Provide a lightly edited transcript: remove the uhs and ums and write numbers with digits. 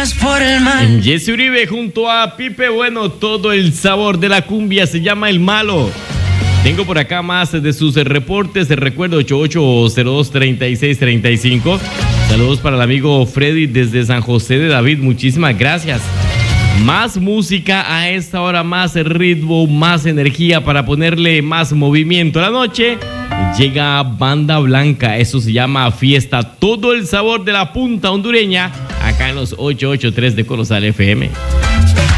gracias por el mal. Jesse Uribe junto a Pipe Bueno, todo el sabor de la cumbia se llama El Malo. Tengo por acá más de sus reportes. Te recuerdo 8802-3635. Saludos para el amigo Freddy desde San José de David. Muchísimas gracias. Más música a esta hora, más ritmo, más energía para ponerle más movimiento a la noche. Llega Banda Blanca, eso se llama Fiesta. Todo el sabor de la punta hondureña acá en los 883 de Corozal FM.